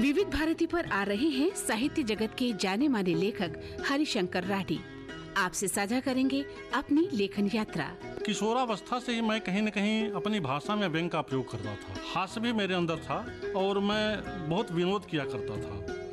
विविध भारती पर आ रहे हैं साहित्य जगत के जाने माने लेखक हरिशंकर राठी। आपसे साझा करेंगे अपनी लेखन यात्रा। किशोरावस्था से ही मैं कहीं न कहीं अपनी भाषा में व्यंग का प्रयोग करता था। हास्य भी मेरे अंदर था और मैं बहुत विनोद किया करता था।